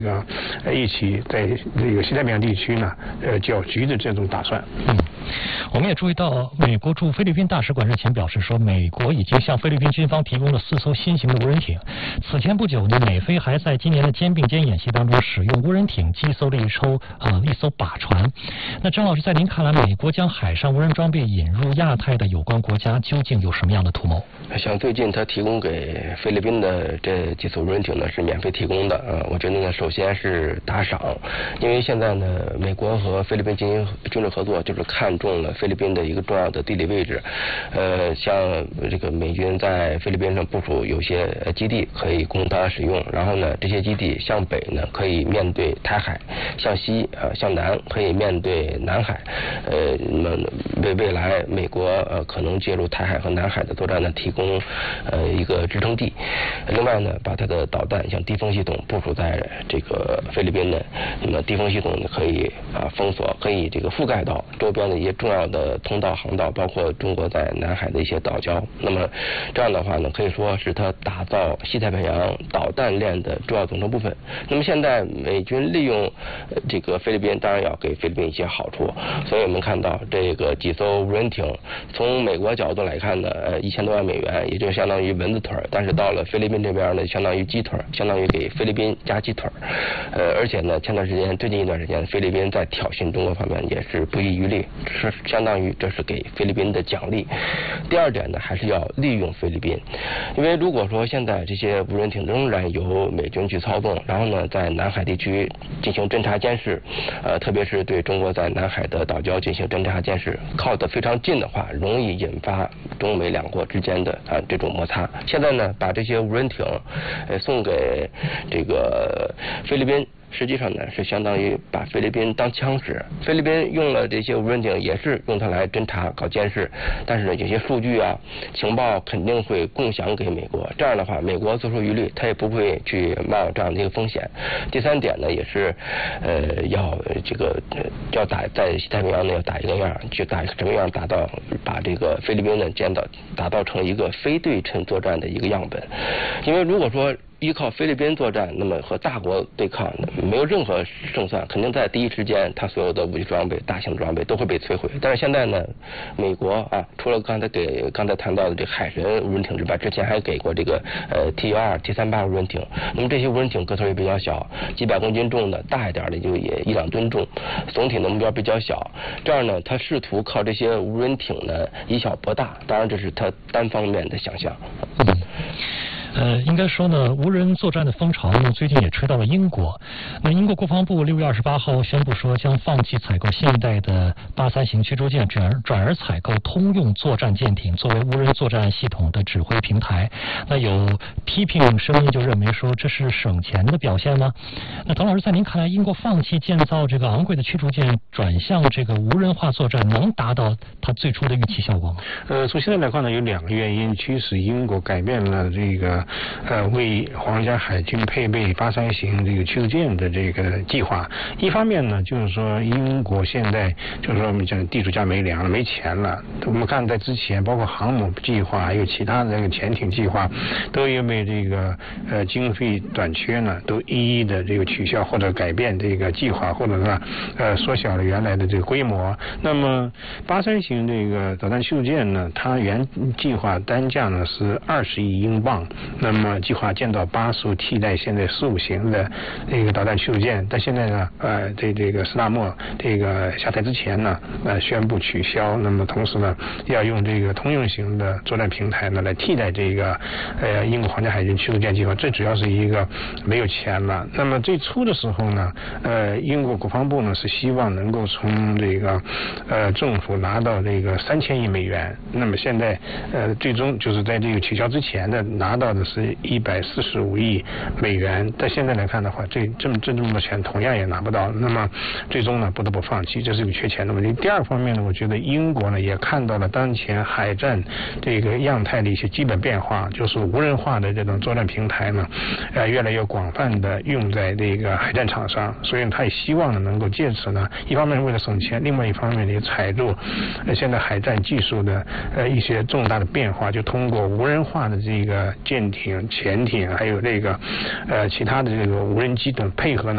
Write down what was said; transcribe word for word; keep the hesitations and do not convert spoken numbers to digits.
啊，一起在这个西太平洋地区呢，呃，搅局的这种打算。 嗯，我们也注意到，美国驻菲律宾大使馆日前表示说，美国已经向菲律宾军方提供了四艘新型的无人艇。此前不久呢，美菲还在今年的肩并肩演习当中使用无人艇击搜了一艘啊、呃、一艘靶船。那郑老师，在您看来，美国将海上无人装备引入亚太的有关国家，究竟有什么样的图谋？ 像最近他提供给菲律宾的这几艘无人艇呢，是免费提供的。呃，我觉得呢，首先是打赏，因为现在呢，美国和菲律宾进行军事合作，就是看中了菲律宾的一个重要的地理位置。呃，像这个美军在菲律宾上部署有些基地可以供它使用，然后呢，这些基地向北呢可以面对台海，向西呃向南可以面对南海。呃，那么为未来美国呃可能介入台海和南海的作战呢，提供呃一个支撑地。另外呢，把它的导弹像低风系统部署在这个菲律宾呢，那么低风系统呢可以啊封锁，可以这个覆盖到周边的一些重要的通道航道，包括中国在南海的一些岛礁。那么这样的话呢，可以说是它打造西太平洋导弹链的重要组成部分。那么现在美军利用这个菲律宾，当然要给菲律宾一些好处，所以我们看到这个几艘无人艇，从美国角度来看呢，呃一千多万美元，也就相当于蚊子腿，但是到了菲律宾这边呢，相当于鸡腿，相当于给菲律宾加鸡腿。呃，而且呢，前段时间最近一段时间，菲律宾在挑衅中国方面也是不遗余力，是相当于这是给菲律宾的奖励。第二点呢，还是要利用菲律宾，因为如果说现在这些无人艇仍然由美军去操纵，然后呢，在南海地区进行侦察监视，呃，特别是对中国在南海的岛礁进行侦察监视，靠得非常近的话，容易引发中美两国之间的啊、呃、这种摩擦。现在呢，把这些无人艇呃送给这个菲律宾，实际上呢是相当于把菲律宾当枪使。菲律宾用了这些无人艇，也是用它来侦察、搞监视，但是呢，有些数据啊、情报肯定会共享给美国。这样的话，美国做出疑虑，他也不会去冒这样的一个风险。第三点呢，也是呃要这个要打在西太平洋呢要打一个样，去打什么样，打到把这个菲律宾呢建到打造成一个非对称作战的一个样本。因为如果说依靠菲律宾作战，那么和大国对抗没有任何胜算，肯定在第一时间，它所有的武器装备、大型装备都会被摧毁。但是现在呢，美国啊，除了刚才给刚才谈到的这个海神无人艇之外，之前还给过这个呃 T 二、T 三八无人艇。那么这些无人艇个头也比较小，几百公斤重的，大一点的就也一两吨重，总体的目标比较小。这样呢，他试图靠这些无人艇呢以小博大，当然这是他单方面的想象。 呃，应该说呢，无人作战的风潮呢，最近也吹到了英国。那英国国防部六月二十八号宣布说，将放弃采购现代的八三型驱逐舰，转而转而采购通用作战舰艇，作为无人作战系统的指挥平台。那有批评声音就认为说，这是省钱的表现吗？那滕老师，在您看来，英国放弃建造这个昂贵的驱逐舰，转向这个无人化作战，能达到它最初的预期效果吗？ 呃，从现在来看呢，有两个原因驱使英国改变了这个。呃，为皇家海军配备八三型这个驱逐舰的这个计划，一方面呢，就是说英国现在就是说我们讲地主家没粮了，没钱了。我们看在之前，包括航母计划，还有其他的这个潜艇计划，都因为这个呃经费短缺呢，都一一的这个取消或者改变这个计划，或者是呃缩小了原来的这个规模。那么八三型这个导弹驱逐舰呢，它原计划单价呢是二十亿英镑。那么计划建造八艘替代现在十五型的这个导弹驱逐舰，但现在呢，呃，对这个斯大莫这个下台之前呢，呃，宣布取消。那么同时呢，要用这个通用型的作战平台呢来替代这个呃英国皇家海军驱逐舰计划。这主要是一个没有钱了。那么最初的时候呢，呃，英国国防部呢是希望能够从这个呃政府拿到这个三千亿美元。那么现在呃最终就是在这个取消之前的拿到的是一百四十五亿美元，但现在来看的话，这这么这这么多钱同样也拿不到，那么最终呢不得不放弃，这是一个缺钱的问题。第二方面呢，我觉得英国呢也看到了当前海战这个样态的一些基本变化，就是无人化的这种作战平台呢，呃越来越广泛的用在这个海战场上，所以他也希望呢能够借此呢，一方面为了省钱，另外一方面也踩住呃现在海战技术的呃一些重大的变化，就通过无人化的这个舰艇、潜艇，还有这个呃其他的这个无人机等配合呢。